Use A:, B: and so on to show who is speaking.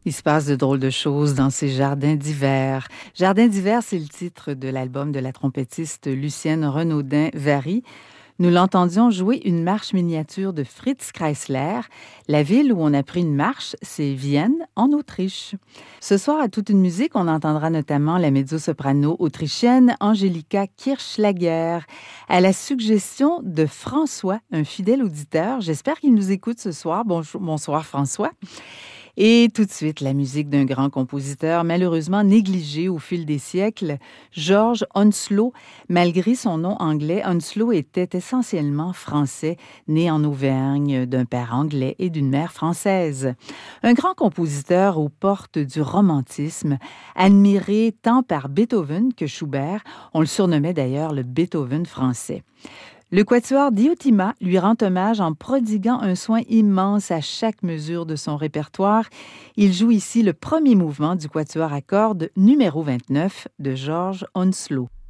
A: Il se passe de drôles de choses dans ces jardins d'hiver. Jardins d'hiver, c'est le titre de l'album de la trompettiste Lucienne Renaudin-Vary. Nous l'entendions jouer une marche miniature de Fritz Kreisler. La ville où on a pris une marche, c'est Vienne, en Autriche. Ce soir, à toute une musique, on entendra notamment la mezzo-soprano autrichienne Angelika Kirchschlager, à la suggestion de François, un fidèle auditeur. J'espère qu'il nous écoute ce soir. Bonsoir François. Et tout de suite, la musique d'un grand compositeur malheureusement négligé au fil des siècles, George Hounslow. Malgré son nom anglais, Hounslow était essentiellement français, né en Auvergne d'un père anglais et d'une mère française. Un grand compositeur aux portes du romantisme, admiré tant par Beethoven que Schubert. On le surnommait d'ailleurs le Beethoven français. Le quatuor Diotima lui rend hommage en prodiguant un soin immense à chaque mesure de son répertoire. Il joue ici le premier mouvement du quatuor à cordes numéro 29 de George Hounslow.